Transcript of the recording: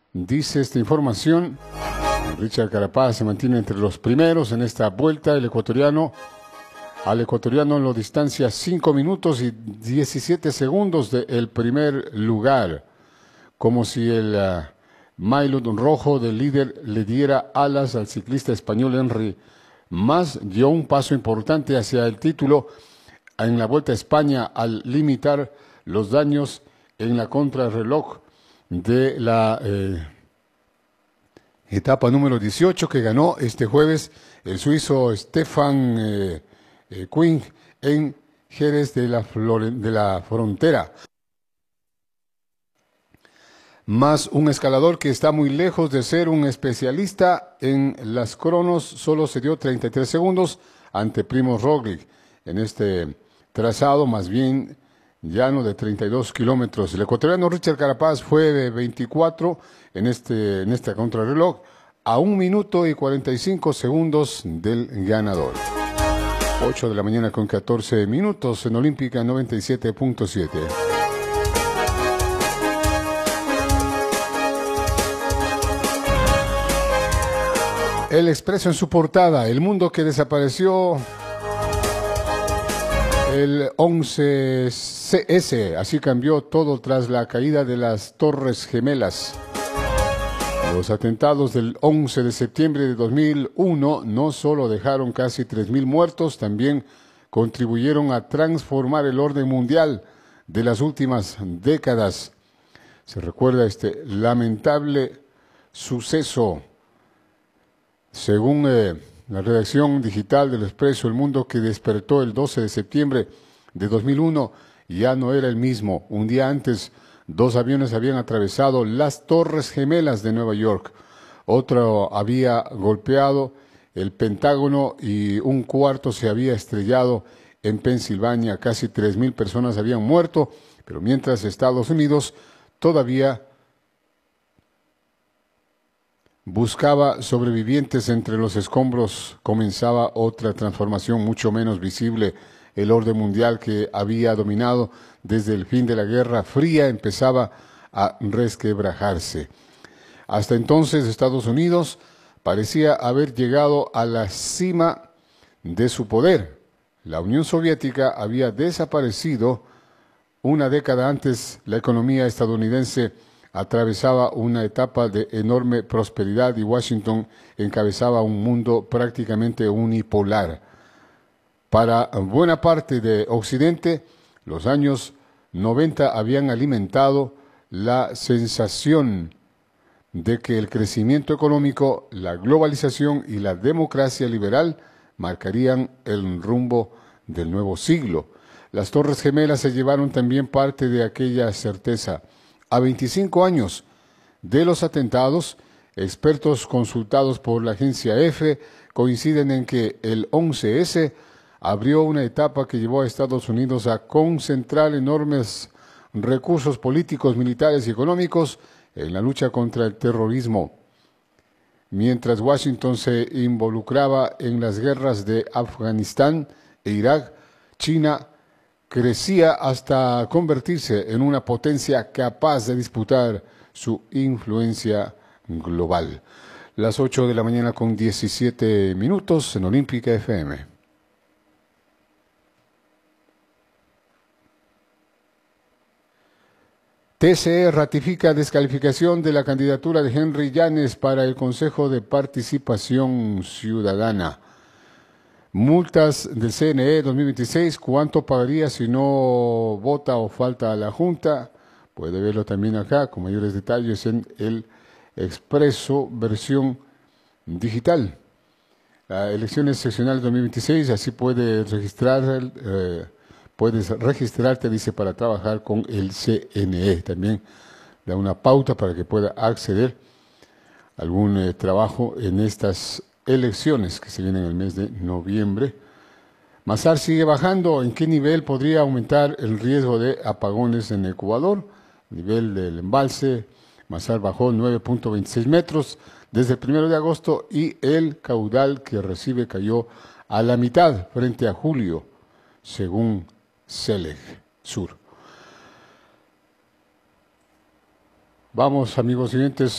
dice esta información. Richard Carapaz se mantiene entre los primeros en esta vuelta. Al ecuatoriano lo distancia 5 minutos y 17 segundos del primer lugar. Como si el maillot rojo del líder le diera alas al ciclista español Henry Mas, dio un paso importante hacia el título en la Vuelta a España al limitar los daños en la contrarreloj de la etapa número 18 que ganó este jueves el suizo Stefan Quinn en Jerez de la Frontera. Más un escalador que está muy lejos de ser un especialista en las cronos, solo se dio 33 segundos ante Primož Roglič en este trazado más bien llano de 32 kilómetros. El ecuatoriano Richard Carapaz fue de 24 en esta contrarreloj a 1 minuto y 45 segundos del ganador. 8 de la mañana con 14 minutos en Olímpica 97.7. El Expreso en su portada, el mundo que desapareció el 11S, así cambió todo tras la caída de las Torres Gemelas. Los atentados del 11 de septiembre de 2001 no solo dejaron casi 3.000 muertos, también contribuyeron a transformar el orden mundial de las últimas décadas. Se recuerda este lamentable suceso. Según la redacción digital del Expreso, el mundo que despertó el 12 de septiembre de 2001 ya no era el mismo. Un día antes, 2 aviones habían atravesado las Torres Gemelas de Nueva York. Otro había golpeado el Pentágono y un cuarto se había estrellado en Pensilvania. Casi 3.000 personas habían muerto, pero mientras Estados Unidos todavía buscaba sobrevivientes entre los escombros, comenzaba otra transformación mucho menos visible. El orden mundial que había dominado desde el fin de la Guerra Fría empezaba a resquebrajarse. Hasta entonces Estados Unidos parecía haber llegado a la cima de su poder. La Unión Soviética había desaparecido. Una década antes, la economía estadounidense atravesaba una etapa de enorme prosperidad y Washington encabezaba un mundo prácticamente unipolar. Para buena parte de Occidente, los años 90 habían alimentado la sensación de que el crecimiento económico, la globalización y la democracia liberal marcarían el rumbo del nuevo siglo. Las Torres Gemelas se llevaron también parte de aquella certeza. A 25 años de los atentados, expertos consultados por la agencia EFE coinciden en que el 11S abrió una etapa que llevó a Estados Unidos a concentrar enormes recursos políticos, militares y económicos en la lucha contra el terrorismo. Mientras Washington se involucraba en las guerras de Afganistán e Irak, China crecía hasta convertirse en una potencia capaz de disputar su influencia global. Las 8 de la mañana con 17 minutos en Olímpica FM. TCE ratifica descalificación de la candidatura de Henry Llanes para el Consejo de Participación Ciudadana. Multas del CNE 2026, ¿cuánto pagaría si no vota o falta a la Junta? Puede verlo también acá con mayores detalles en el Expreso versión digital. Elecciones seccionales 2026, así puedes registrarte, dice, para trabajar con el CNE. También da una pauta para que pueda acceder a algún trabajo en estas elecciones que se vienen en el mes de noviembre. Masar sigue bajando. ¿En qué nivel podría aumentar el riesgo de apagones en Ecuador? Nivel del embalse, Masar bajó 9.26 metros desde el 1 de agosto y el caudal que recibe cayó a la mitad frente a julio, según CELEG Sur. Vamos, amigos siguientes.